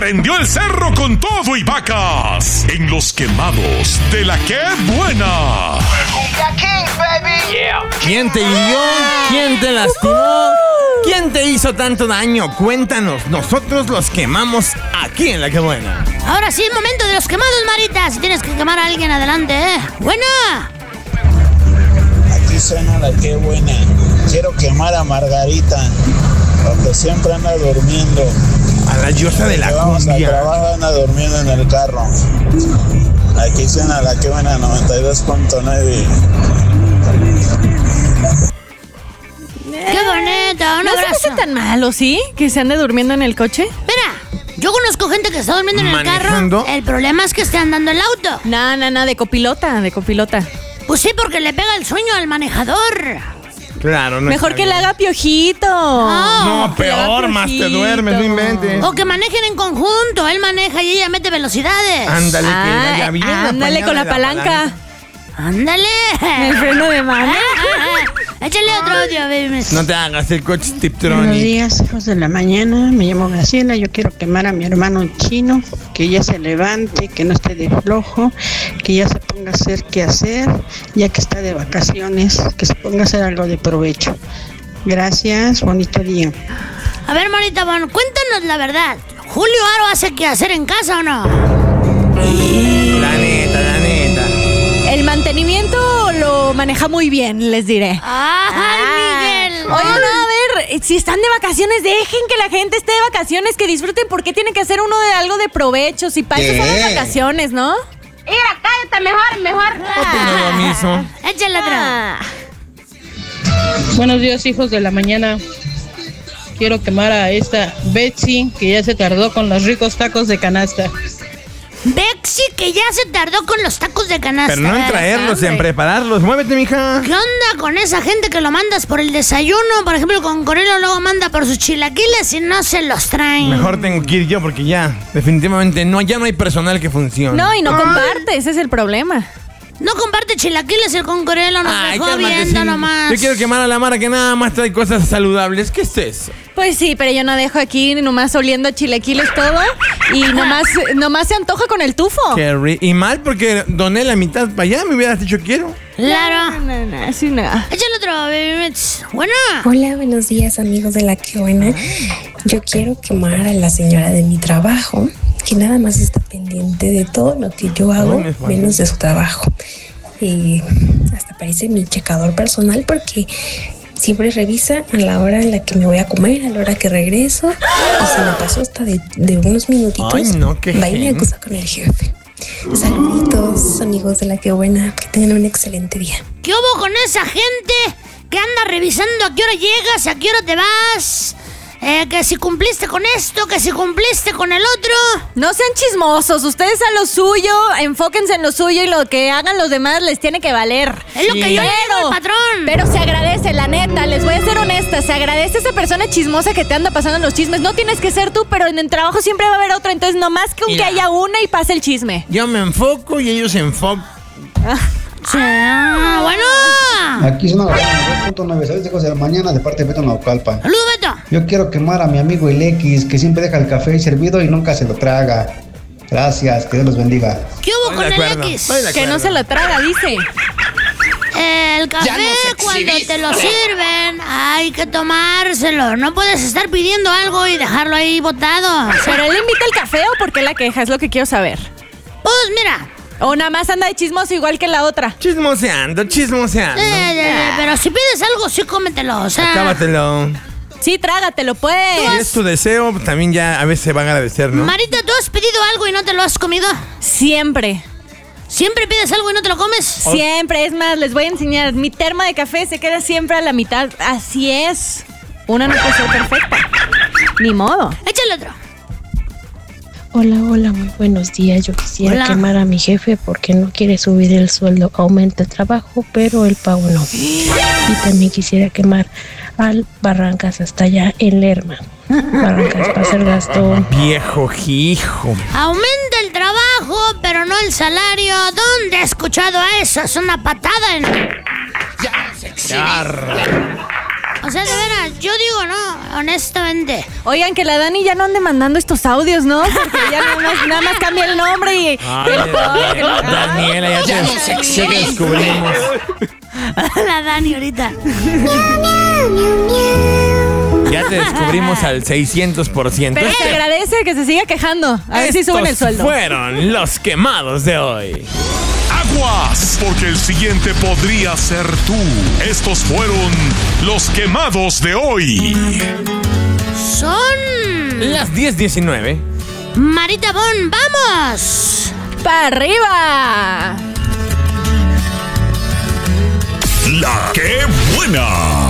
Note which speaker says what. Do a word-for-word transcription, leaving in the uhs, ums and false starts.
Speaker 1: prendió el cerro con todo y vacas en los quemados de la que buena.
Speaker 2: ¿Quién te hirió? ¿Quién te lastimó? ¿Quién te hizo tanto daño? Cuéntanos, nosotros los quemamos aquí en La Que Buena.
Speaker 3: Ahora sí, momento de los quemados, Marita. Si tienes que quemar a alguien, adelante, ¿eh? ¡Buena!
Speaker 4: Aquí suena La Que Buena. Quiero quemar a Margarita, porque siempre anda durmiendo.
Speaker 2: A la diosa de la cumbia.
Speaker 4: Vamos al trabajo, anda durmiendo en el carro. Aquí suena La Que Buena noventa y dos punto nueve.
Speaker 3: ¡Qué bonita! Un
Speaker 5: ¿No
Speaker 3: abrazo.
Speaker 5: se me hace tan malo, sí? Que se ande durmiendo en el coche.
Speaker 3: Mira, yo conozco gente que está durmiendo en el
Speaker 2: ¿Manejando?
Speaker 3: carro. El problema es que esté andando el auto.
Speaker 5: No, no, no, de copilota, de copilota.
Speaker 3: Pues sí, porque le pega el sueño al manejador.
Speaker 2: Claro, no.
Speaker 5: Mejor que le haga piojito.
Speaker 3: No,
Speaker 2: No,
Speaker 5: que le haga
Speaker 2: peor, más te
Speaker 5: piojito.
Speaker 2: duermes, no inventes.
Speaker 3: O que manejen en conjunto. Él maneja y ella mete velocidades.
Speaker 2: Ándale, que
Speaker 5: Ah,
Speaker 2: vaya bien.
Speaker 5: ándale
Speaker 2: apañada
Speaker 5: con la
Speaker 2: de
Speaker 5: palanca.
Speaker 3: ¡Ándale!
Speaker 5: El freno de mano.
Speaker 3: Échale otro audio, baby.
Speaker 2: No te hagas el coche
Speaker 6: Buenos
Speaker 2: Tiptronic.
Speaker 6: días, hijos de la mañana. Me llamo Graciela. Yo quiero quemar a mi hermano chino, que ya se levante, que no esté de flojo, que ya se ponga a hacer qué hacer, ya que está de vacaciones, que se ponga a hacer algo de provecho. Gracias, bonito día.
Speaker 3: A ver, Marita, bueno, cuéntanos la verdad. ¿Julio Aro hace qué hacer en casa o no?
Speaker 2: La neta, la neta.
Speaker 5: El mantenimiento lo maneja muy bien, les diré.
Speaker 3: ¡Ay, Miguel!
Speaker 5: Oye, no, a ver, si están de vacaciones, dejen que la gente esté de vacaciones, que disfruten. ¿Por qué tiene que hacer uno de algo de provecho? Si para eso son las vacaciones, ¿no?
Speaker 3: Mira, cállate, mejor, mejor.
Speaker 2: Opino lo mismo.
Speaker 3: Échale otro.
Speaker 5: Ah.
Speaker 7: Buenos días, hijos de la mañana. Quiero quemar a esta Betsy, que ya se tardó con los ricos tacos de canasta.
Speaker 3: Bexy, que ya se tardó con los tacos de canasta.
Speaker 2: Pero no en traerlos, en prepararlos. Muévete, mija.
Speaker 3: ¿Qué onda con esa gente que lo mandas por el desayuno? Por ejemplo, con Corelo luego manda por sus chilaquiles y no se los traen.
Speaker 2: Mejor tengo que ir yo porque ya, definitivamente, no, ya no hay personal que funcione.
Speaker 5: No, y no comparte, ese es el problema.
Speaker 3: No comparte chilaquiles, el con Corelo nos
Speaker 2: Ay,
Speaker 3: dejó
Speaker 2: cálmate,
Speaker 3: viendo
Speaker 2: sí.
Speaker 3: nomás.
Speaker 2: Yo quiero quemar a la Mara que nada más trae cosas saludables. ¿Qué es eso?
Speaker 5: Pues sí, pero yo no dejo aquí nomás oliendo chilaquiles todo y nomás, nomás se antoja con el tufo.
Speaker 2: Qué ri- y mal porque doné la mitad para allá, me hubieras dicho quiero.
Speaker 3: Claro.
Speaker 5: No, no, así no.
Speaker 3: Échale otro, baby Mitch. Buena.
Speaker 8: Hola, buenos días amigos de La Que Buena. Yo quiero quemar a la señora de mi trabajo, que nada más está pendiente de todo lo que yo hago,
Speaker 2: Ay, me falta.
Speaker 8: menos de su trabajo. Y hasta parece mi checador personal porque siempre revisa a la hora en la que me voy a comer, a la hora que regreso. Y si me pasó hasta de, de unos minutitos,
Speaker 2: Ay, no, qué
Speaker 8: va y me
Speaker 2: gen.
Speaker 8: acusa con el jefe. Saluditos, amigos de La Que Buena. Que tengan un excelente día.
Speaker 3: ¿Qué hubo con esa gente que anda revisando a qué hora llegas, a qué hora te vas? Eh, que si cumpliste con esto, que si cumpliste con el otro.
Speaker 5: No sean chismosos, ustedes a lo suyo, enfóquense en lo suyo y lo que hagan los demás les tiene que valer.
Speaker 3: Es lo que yo le digo al patrón.
Speaker 5: Pero se agradece, la neta, les voy a ser honesta, se agradece esa persona chismosa que te anda pasando los chismes. No tienes que ser tú, pero en el trabajo siempre va a haber otra, entonces nomás que, que
Speaker 2: Mira.
Speaker 5: haya una y pase el chisme.
Speaker 2: Yo me enfoco y ellos se enfocan.
Speaker 3: Ah, bueno.
Speaker 9: Aquí son las dos punto nueve, ¿sabes? Hijos de la mañana de parte de Beto Naucalpan.
Speaker 3: Saludos, Beto.
Speaker 9: Yo quiero quemar a mi amigo el X, que siempre deja el café servido y nunca se lo traga. Gracias, que Dios los bendiga.
Speaker 3: ¿Qué hubo
Speaker 2: Estoy
Speaker 3: con
Speaker 2: de
Speaker 3: el
Speaker 2: acuerdo,
Speaker 3: X?
Speaker 2: estoy de
Speaker 5: Que no
Speaker 2: acuerdo.
Speaker 5: se la traga, dice.
Speaker 3: El café, cuando te lo sirven, hay que tomárselo. No puedes estar pidiendo algo y dejarlo ahí botado.
Speaker 5: ¿Pero él invita el café o por qué la queja? Es lo que quiero saber.
Speaker 3: Pues mira,
Speaker 5: O nada más anda de chismoso igual que la otra.
Speaker 2: Chismoseando, chismoseando.
Speaker 3: eh, eh, pero si pides algo, sí cómetelo. O sea,
Speaker 2: Acábatelo.
Speaker 5: Sí, trágatelo, pues.
Speaker 2: Si es tu deseo, también ya a veces se van a agradecer, ¿no?
Speaker 3: Marita, ¿tú has pedido algo y no te lo has comido?
Speaker 5: Siempre.
Speaker 3: ¿Siempre pides algo y no te lo comes?
Speaker 5: Siempre, es más, les voy a enseñar. Mi terma de café se queda siempre a la mitad. Así es. Una no puede ser perfecta. Ni modo.
Speaker 3: Échale otro.
Speaker 10: Hola, hola, muy buenos días. Yo quisiera
Speaker 3: Hola.
Speaker 10: quemar a mi jefe porque no quiere subir el sueldo. Aumenta el trabajo, pero el pago no. Y también quisiera quemar al Barrancas hasta allá en Lerma. Barrancas pasa el gasto.
Speaker 2: Viejo hijo.
Speaker 3: Aumenta el trabajo, pero no el salario. ¿Dónde he escuchado eso? Es una patada en... O sea, de veras, yo digo no, honestamente.
Speaker 5: Oigan, que la Dani ya no ande mandando estos audios, ¿no? Porque ya nada más, nada más cambia el nombre y...
Speaker 2: Ay, Daniela, ya,
Speaker 3: Ya
Speaker 2: te,
Speaker 3: no sé
Speaker 2: ya te descubrimos.
Speaker 3: La Dani ahorita.
Speaker 2: Ya te descubrimos al seiscientos por ciento.
Speaker 5: Pero se agradece que se siga quejando. A ver si suben el sueldo.
Speaker 2: Fueron los quemados de hoy.
Speaker 1: Aguas, porque el siguiente podría ser tú. Estos fueron los quemados de hoy.
Speaker 3: Son...
Speaker 2: Las diez diecinueve.
Speaker 3: Marita Bon, ¡vamos!
Speaker 5: ¡Para arriba!
Speaker 1: La que buena.